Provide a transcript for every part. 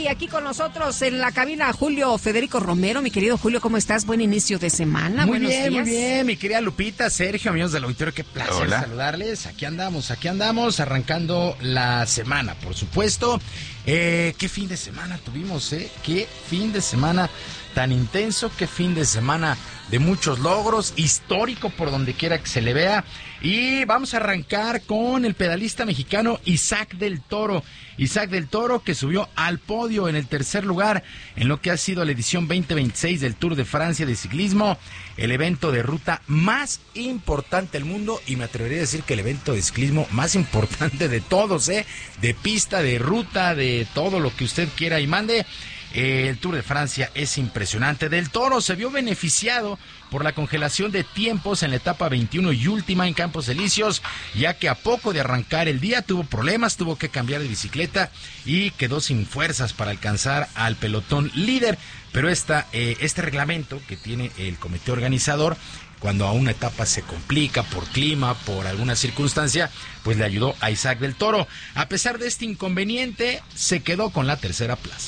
y aquí con nosotros en la cabina Julio Federico Romero. Mi querido Julio, ¿cómo estás? Buen inicio de semana. Muy bien, mi querida Lupita, Sergio, amigos del auditorio, qué placer saludarles. Aquí andamos, arrancando la semana, por supuesto. Qué fin de semana tuvimos, qué fin de semana tan intenso, qué fin de semana de muchos logros, histórico por donde quiera que se le vea. Y vamos a arrancar con el pedalista mexicano Isaac del Toro. Isaac del Toro, que subió al podio en el tercer lugar en lo que ha sido la edición 2026 del Tour de Francia de ciclismo, el evento de ruta más importante del mundo, y me atrevería a decir que el evento de ciclismo más importante de todos, de pista, de ruta, de todo lo que usted quiera y mande. El Tour de Francia es impresionante. Del Toro se vio beneficiado por la congelación de tiempos en la etapa 21 y última en Campos Elíseos, ya que a poco de arrancar el día tuvo problemas, tuvo que cambiar de bicicleta y quedó sin fuerzas para alcanzar al pelotón líder. Pero este reglamento que tiene el comité organizador, cuando a una etapa se complica por clima, por alguna circunstancia, pues le ayudó a Isaac del Toro. A pesar de este inconveniente, se quedó con la tercera plaza.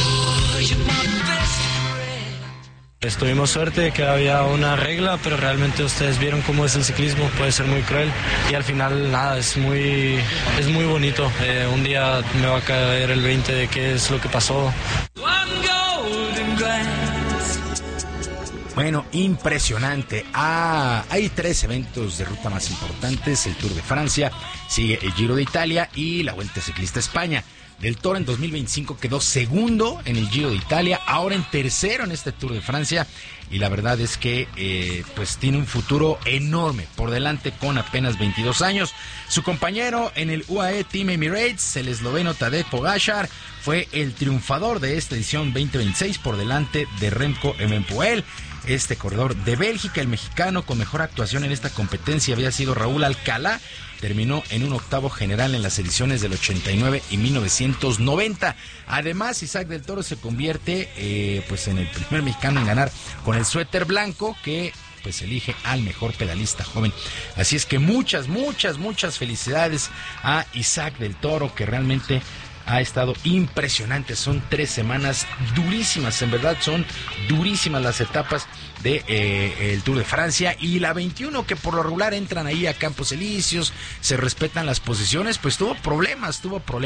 Tuvimos suerte de que había una regla, pero realmente ustedes vieron cómo es el ciclismo, puede ser muy cruel y al final nada, es muy bonito. Un día me va a caer el 20 de qué es lo que pasó. Bueno, impresionante. Hay 3 eventos de ruta más importantes: el Tour de Francia, sigue el Giro de Italia y la Vuelta Ciclista a España. Del Toro en 2025 quedó segundo en el Giro de Italia, ahora en tercero en este Tour de Francia, y la verdad es que pues tiene un futuro enorme por delante con apenas 22 años. Su compañero en el UAE Team Emirates, el esloveno Tadej Pogačar, fue el triunfador de esta edición 2026 por delante de Remco Evenepoel. Este corredor de Bélgica, el mexicano con mejor actuación en esta competencia había sido Raúl Alcalá. Terminó en un octavo general en las ediciones del 89 y 1990. Además, Isaac del Toro se convierte pues en el primer mexicano en ganar con el suéter blanco, que pues elige al mejor pedalista joven. Así es que muchas felicidades a Isaac del Toro, que realmente ha estado impresionante. Son 3 semanas durísimas, en verdad son durísimas las etapas de el Tour de Francia y la 21, que por lo regular entran ahí a Campos Elíseos, se respetan las posiciones. Pues tuvo problemas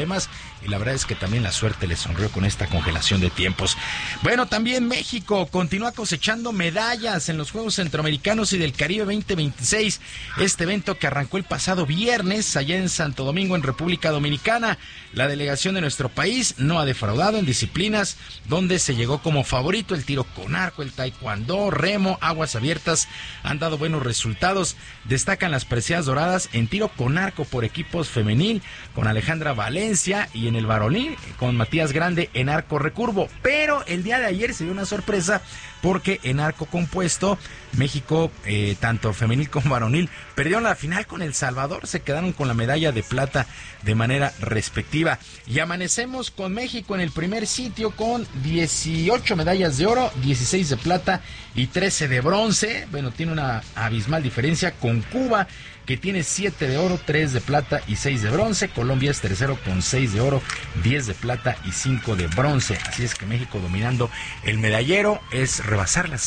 y la verdad es que también la suerte le sonrió con esta congelación de tiempos. Bueno, también México continúa cosechando medallas en los Juegos Centroamericanos y del Caribe 2026, este evento que arrancó el pasado viernes allá en Santo Domingo, en República Dominicana. La delegación de nuestro país no ha defraudado en disciplinas donde se llegó como favorito: el tiro con arco, el taekwondo, remo, aguas abiertas han dado buenos resultados. Destacan las preseas doradas en tiro con arco por equipos femenil con Alejandra Valencia, y en el varonil con Matías Grande en arco recurvo. Pero el día de ayer se dio una sorpresa, porque en arco compuesto México, tanto femenil como varonil, perdieron la final con El Salvador, se quedaron con la medalla de plata de manera respectiva. Y amanecemos con México en el primer sitio con 18 medallas de oro, 16 de plata y 13 de bronce. Bueno, tiene una abismal diferencia con Cuba, que tiene 7 de oro, 3 de plata y 6 de bronce. Colombia es tercero con 6 de oro, 10 de plata y 5 de bronce. Así es que México dominando el medallero, es rebasar las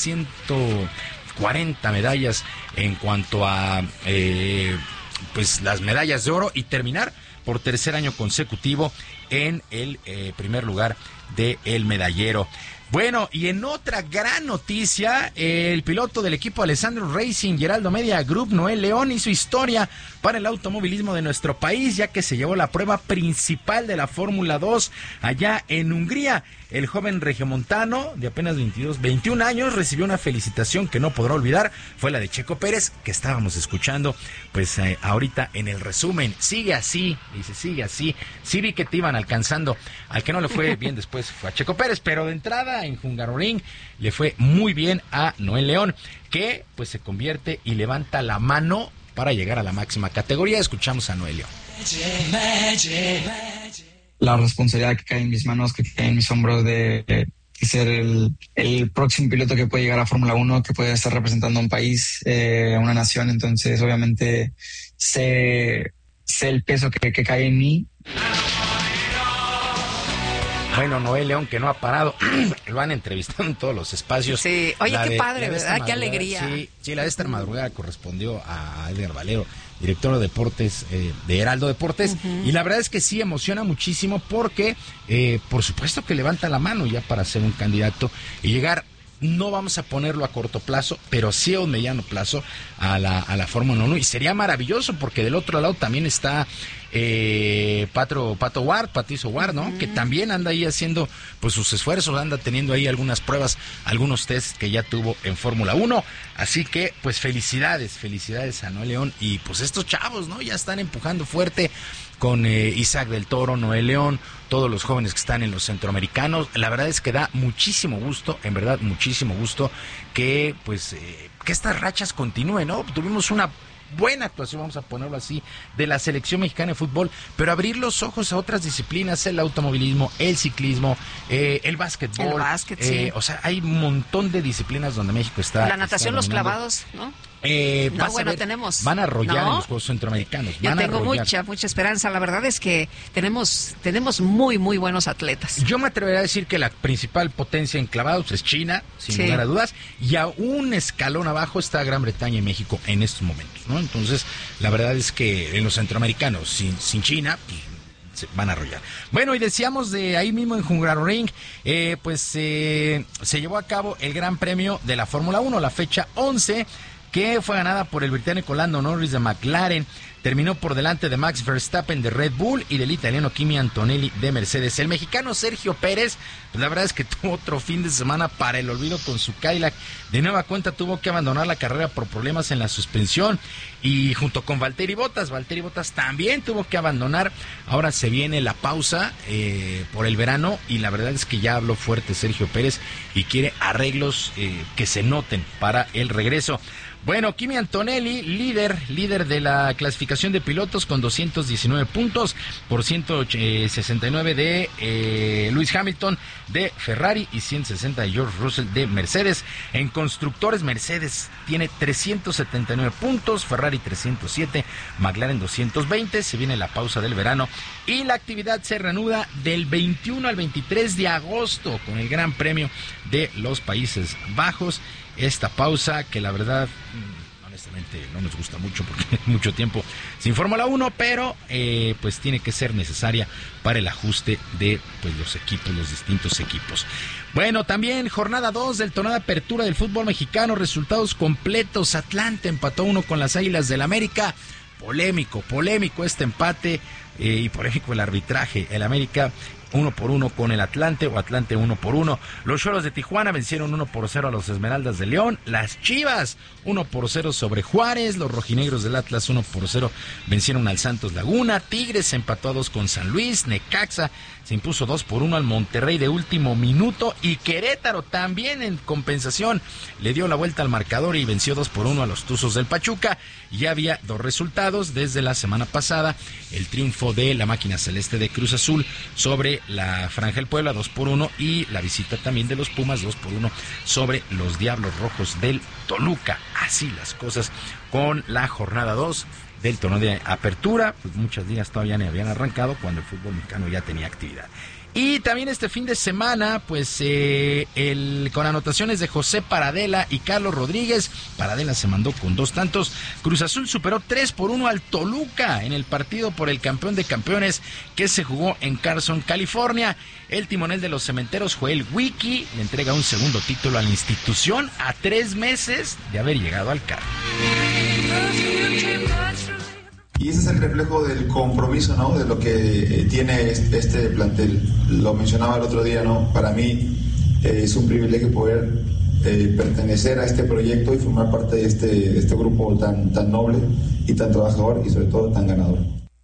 140 medallas en cuanto a pues las medallas de oro, y terminar por tercer año consecutivo en el primer lugar del medallero. Bueno, y en otra gran noticia, el piloto del equipo Alessandro Racing, Geraldo Media Group, Noel León, hizo historia para el automovilismo de nuestro país, ya que se llevó la prueba principal de la Fórmula 2 allá en Hungría. El joven regiomontano de apenas 21 años recibió una felicitación que no podrá olvidar. Fue la de Checo Pérez, que estábamos escuchando pues ahorita en el resumen. Sigue así, dice, sigue así. Sí vi que te iban alcanzando. Al que no le fue bien después fue a Checo Pérez, pero de entrada en Hungaroring le fue muy bien a Noel León, que pues se convierte y levanta la mano para llegar a la máxima categoría. Escuchamos a Noel León. La responsabilidad que cae en mis manos, que cae en mis hombros de ser el próximo piloto que puede llegar a Fórmula 1, que puede estar representando a un país, a una nación. Entonces, obviamente, sé el peso que cae en mí. Bueno, Noé León, que no ha parado, lo han entrevistado en todos los espacios. Sí, oye, qué padre, ¿verdad? Qué alegría. Sí, la de esta madrugada correspondió a Edgar Valero, director de deportes de Heraldo Deportes, y la verdad es que sí emociona muchísimo porque, por supuesto que levanta la mano ya para ser un candidato y llegar. No vamos a ponerlo a corto plazo, pero sí a un mediano plazo a la Fórmula 1. Y sería maravilloso porque del otro lado también está Patricio Ward, ¿no? Que también anda ahí haciendo pues sus esfuerzos, anda teniendo ahí algunas pruebas, algunos tests que ya tuvo en Fórmula 1. Así que pues felicidades a Noé León. Y pues estos chavos, ¿no? Ya están empujando fuerte con Isaac del Toro, Noé León, todos los jóvenes que están en los centroamericanos. La verdad es que da muchísimo gusto, en verdad, muchísimo gusto que pues que estas rachas continúen, ¿no? Tuvimos una buena actuación, vamos a ponerlo así, de la selección mexicana de fútbol, pero abrir los ojos a otras disciplinas, el automovilismo, el ciclismo, el básquetbol. El básquet, sí. O sea, hay un montón de disciplinas donde México está. La natación, los clavados, ¿no? No, bueno, tenemos. Van a arrollar en los Juegos Centroamericanos. Yo tengo mucha esperanza. La verdad es que tenemos muy buenos atletas. Yo me atrevería a decir que la principal potencia en clavados es China, sin lugar a dudas, y a un escalón abajo está Gran Bretaña y México en estos momentos, ¿no? Entonces, la verdad es que en los centroamericanos, sin China, pues, se van a arrollar. Bueno, y decíamos de ahí mismo en Hungaroring, se llevó a cabo el Gran Premio de la Fórmula 1, la fecha 11, que fue ganada por el británico Lando Norris de McLaren. Terminó por delante de Max Verstappen de Red Bull y del italiano Kimi Antonelli de Mercedes. El mexicano Sergio Pérez, pues la verdad es que tuvo otro fin de semana para el olvido con su Cadillac. De nueva cuenta tuvo que abandonar la carrera por problemas en la suspensión, y junto con Valtteri Bottas también tuvo que abandonar. Ahora se viene la pausa por el verano, y la verdad es que ya habló fuerte Sergio Pérez y quiere arreglos que se noten para el regreso. Bueno, Kimi Antonelli, líder de la clasificación de pilotos con 219 puntos por 169 de Lewis Hamilton de Ferrari y 160 de George Russell de Mercedes. En constructores, Mercedes tiene 379 puntos, Ferrari 307, McLaren 220. Se viene la pausa del verano y la actividad se reanuda del 21 al 23 de agosto con el Gran Premio de los Países Bajos. Esta pausa que la verdad honestamente no nos gusta mucho porque es mucho tiempo sin Fórmula 1, pero pues tiene que ser necesaria para el ajuste de pues los equipos, los distintos equipos. Bueno, también jornada 2 del torneo de apertura del fútbol mexicano, resultados completos. Atlante empató 1 con las Águilas del América. Polémico este empate y polémico el arbitraje. El América 1-1 con el Atlante, o Atlante 1-1. Los Cholos de Tijuana vencieron 1-0 a los Esmeraldas de León. Las Chivas 1-0 sobre Juárez. Los rojinegros del Atlas 1-0 vencieron al Santos Laguna. Tigres empató a 2 con San Luis. Necaxa se impuso 2-1 al Monterrey de último minuto. Y Querétaro también en compensación le dio la vuelta al marcador y venció 2-1 a los Tuzos del Pachuca. Ya había dos resultados desde la semana pasada: el triunfo de la máquina celeste de Cruz Azul sobre la Franja del Puebla 2-1, y la visita también de los Pumas 2-1 sobre los Diablos Rojos del Toluca. Así las cosas con la jornada 2 del torneo de apertura. Pues muchas ligas todavía no habían arrancado cuando el fútbol mexicano ya tenía actividad. Y también este fin de semana, pues con anotaciones de José Paradela y Carlos Rodríguez. Paradela se mandó con 2 tantos. Cruz Azul superó 3-1 al Toluca en el partido por el campeón de campeones que se jugó en Carson, California. El timonel de los Cementeros, Joel Wiki, le entrega un segundo título a la institución a 3 meses de haber llegado al cargo. Y ese es el reflejo del compromiso, ¿no?, de lo que tiene este plantel. Lo mencionaba el otro día, ¿no? Para mí es un privilegio poder pertenecer a este proyecto y formar parte de este grupo tan noble y tan trabajador y sobre todo tan ganador.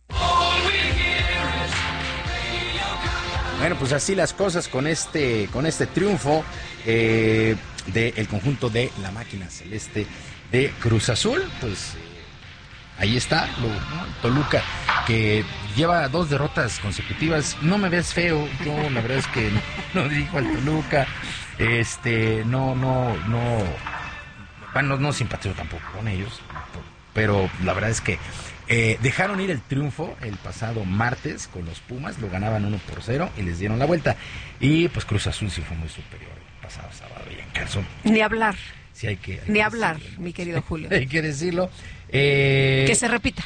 Bueno, pues así las cosas con este triunfo del conjunto de la máquina celeste de Cruz Azul. Pues ahí está, Toluca, que lleva 2 derrotas consecutivas. No me ves feo, yo la verdad es que no dirijo al Toluca, no simpatizo tampoco con ellos, pero la verdad es que dejaron ir el triunfo el pasado martes con los Pumas, lo ganaban 1-0 y les dieron la vuelta. Y pues Cruz Azul sí fue muy superior el pasado sábado y en caso. Ni hablar. Sí, hay que hablar, decirlo, ¿no? mi querido Julio. Hay que decirlo. Que se repita.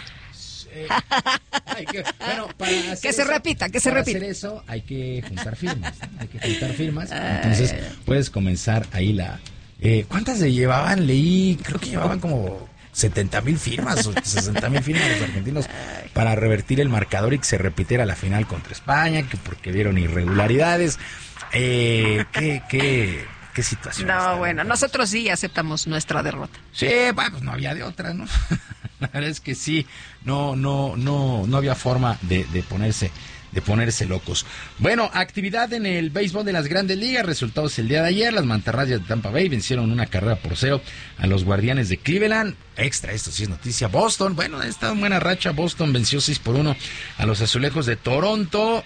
Bueno, para hacer que se eso, repita. Para hacer eso hay que juntar firmas, ¿no? Hay que juntar firmas. Entonces puedes comenzar ahí la... ¿Cuántas le llevaban? Leí, creo que llevaban como 70,000 firmas o 60,000 firmas los argentinos para revertir el marcador y que se repitiera la final contra España, que porque vieron irregularidades. ¿Qué situación? No, bueno, nosotros sí aceptamos nuestra derrota. Sí, bueno, pues no había de otra, ¿no? La verdad es que sí, no había forma de ponerse locos. Bueno, actividad en el béisbol de las Grandes Ligas, resultados el día de ayer, las Mantarrayas de Tampa Bay vencieron 1-0 a los Guardianes de Cleveland. Extra, esto sí es noticia, Boston, bueno, está en buena racha, Boston venció 6-1 a los Azulejos de Toronto.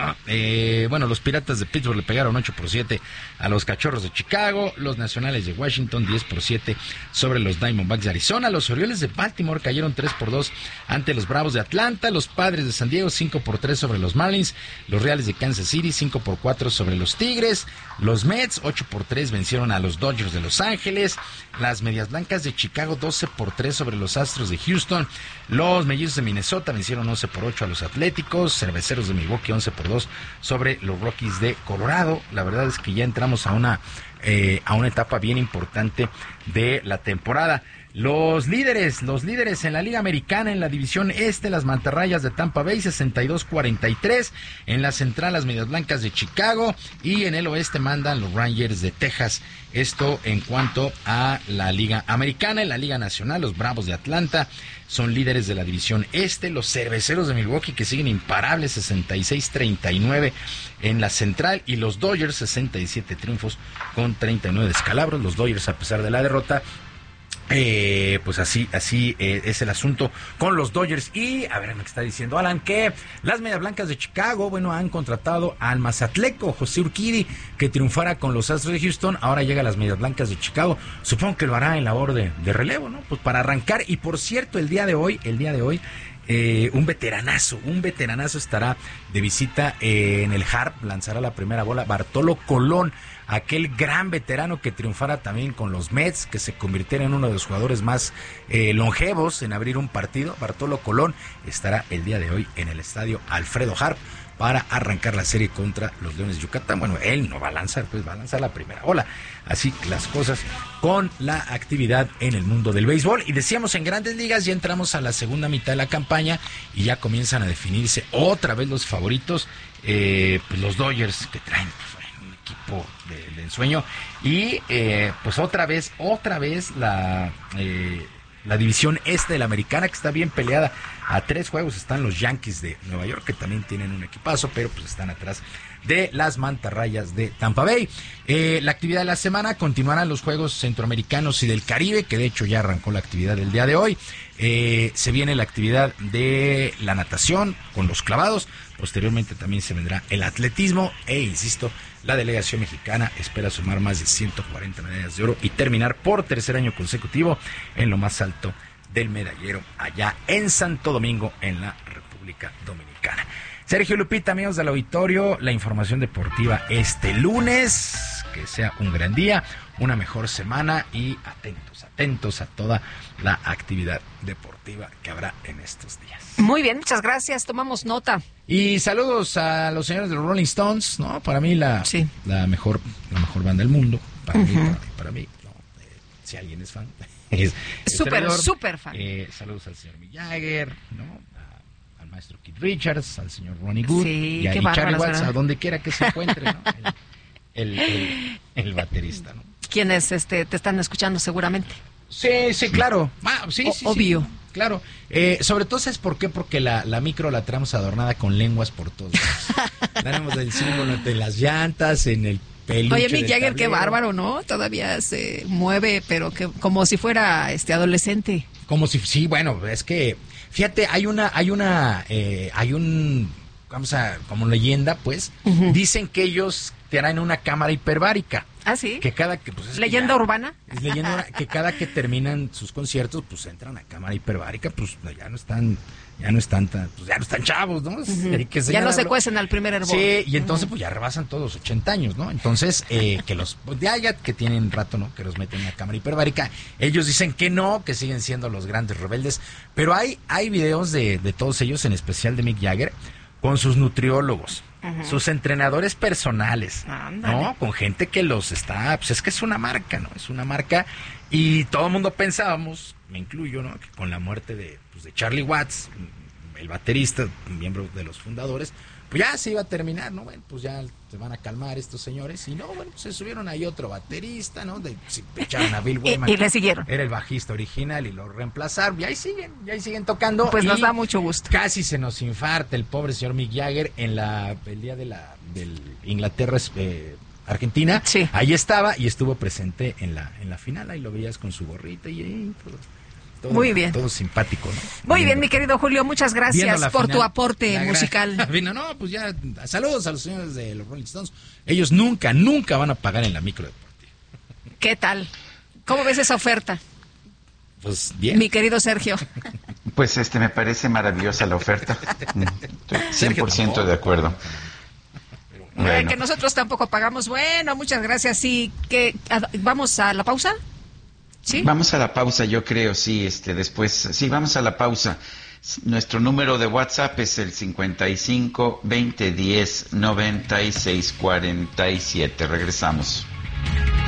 Los Piratas de Pittsburgh le pegaron 8-7 a los Cachorros de Chicago. Los Nacionales de Washington 10-7 sobre los Diamondbacks de Arizona. Los Orioles de Baltimore cayeron 3-2 ante los Bravos de Atlanta. Los Padres de San Diego 5-3 sobre los Marlins. Los Reales de Kansas City 5-4 sobre los Tigres. Los Mets 8-3 vencieron a los Dodgers de Los Ángeles. Las Medias Blancas de Chicago 12-3 sobre los Astros de Houston. Los Mellizos de Minnesota vencieron 11-8 a los Atléticos. Cerveceros de Milwaukee 11-2 sobre los Rockies de Colorado. La verdad es que ya entramos a una etapa bien importante de la temporada. Los líderes en la Liga Americana, en la División Este, las Mantarrayas de Tampa Bay, 62-43. En la Central, las Medias Blancas de Chicago. Y en el Oeste mandan los Rangers de Texas. Esto en cuanto a la Liga Americana. En la Liga Nacional, los Bravos de Atlanta son líderes de la División Este. Los Cerveceros de Milwaukee, que siguen imparables, 66-39 en la Central. Y los Dodgers, 67 triunfos con 39 descalabros. Los Dodgers, a pesar de la derrota, pues así es el asunto con los Dodgers. Y a ver, me está diciendo Alan que las Medias Blancas de Chicago, bueno, han contratado al mazatleco José Urquidi, que triunfara con los Astros de Houston. Ahora llega a las Medias Blancas de Chicago. Supongo que lo hará en labor de relevo, ¿no? Pues para arrancar. Y por cierto, el día de hoy un veteranazo estará de visita en el Harp, lanzará la primera bola Bartolo Colón, aquel gran veterano que triunfara también con los Mets, que se convirtiera en uno de los jugadores más longevos en abrir un partido. Bartolo Colón estará el día de hoy en el estadio Alfredo Harp para arrancar la serie contra los Leones de Yucatán. Bueno, él no va a lanzar, pues va a lanzar la primera bola. Así las cosas con la actividad en el mundo del béisbol. Y decíamos, en Grandes Ligas ya entramos a la segunda mitad de la campaña y ya comienzan a definirse otra vez los favoritos. Pues los Dodgers, que traen un equipo de ensueño. Y pues otra vez la división este de la Americana, que está bien peleada. A 3 juegos están los Yankees de Nueva York, que también tienen un equipazo, pero pues están atrás de las Mantarrayas de Tampa Bay. La actividad de la semana continuarán los Juegos Centroamericanos y del Caribe, que de hecho ya arrancó la actividad del día de hoy. Se viene la actividad de la natación con los clavados. Posteriormente también se vendrá el atletismo. Insisto, la delegación mexicana espera sumar más de 140 medallas de oro y terminar por tercer año consecutivo en lo más alto del medallero allá en Santo Domingo, en la República Dominicana. Sergio, Lupita, amigos del auditorio, la información deportiva este lunes. Que sea un gran día, una mejor semana y atentos a toda la actividad deportiva que habrá en estos días. Muy bien, muchas gracias, tomamos nota. Y saludos a los señores de los Rolling Stones, ¿no? Para mí la mejor banda del mundo, para mí, ¿no? Si alguien es fan. Es súper fan. Saludos al señor Mick Jagger, ¿no? Al maestro Keith Richards, al señor Ronnie Wood, sí, y Charlie Watts, a donde quiera que se encuentre, ¿no? El baterista, ¿no? Quienes te están escuchando seguramente. Sí, claro. Sí, obvio. Sí, claro. Sobre todo, ¿sabes por qué? Porque la micro la traemos adornada con lenguas por todos lados. Tenemos el símbolo de las llantas, en el peluche. Oye, Mick Jagger, qué bárbaro, ¿no? Todavía se mueve, pero que como si fuera adolescente. Sí, bueno, es que fíjate, hay un como leyenda, pues, dicen que ellos traen una cámara hiperbárica. ¿Ah, sí? Que cada que, pues, ¿Leyenda urbana? Es leyenda que cada que terminan sus conciertos, pues entran a cámara hiperbárica, pues ya no están chavos, ¿no? Hay que ya no se cuecen al primer hervor. Sí, y entonces pues ya rebasan todos 80 años, ¿no? Entonces, que los, ya que tienen rato, ¿no? Que los meten en la cámara hiperbárica, ellos dicen que no, que siguen siendo los grandes rebeldes, pero hay videos de todos ellos, en especial de Mick Jagger, con sus nutriólogos, sus entrenadores personales, ¿no? Con gente que los está, pues es que es una marca, ¿no? Es una marca, y todo el mundo pensábamos, me incluyo, ¿no? Que con la muerte de Charlie Watts, el baterista, miembro de los fundadores, pues ya se iba a terminar, ¿no? Bueno, pues ya se van a calmar estos señores, y no, bueno, pues se subieron ahí otro baterista, ¿no? Echaron a Bill Wyman. Y le siguieron. Era el bajista original y lo reemplazaron, y ahí siguen tocando. Pues nos da mucho gusto. Casi se nos infarta el pobre señor Mick Jagger en el día del Inglaterra Argentina. Sí. Ahí estaba y estuvo presente en la final, ahí lo veías con su gorrita y ahí todo, muy bien. Todo simpático, ¿no? Muy bien, mi querido Julio, muchas gracias por tu aporte musical. No, pues ya, saludos a los señores de los Rolling Stones. Ellos nunca van a pagar en la micro deportiva. ¿Qué tal? ¿Cómo ves esa oferta? Pues bien. Mi querido Sergio. Pues me parece maravillosa la oferta. Estoy 100% de acuerdo. Bueno. Que nosotros tampoco pagamos. Bueno, muchas gracias. Sí, ¿vamos a la pausa? ¿Sí? Vamos a la pausa, yo creo, sí, después, sí, vamos a la pausa. Nuestro número de WhatsApp es el 55 20 10 96 47. Regresamos.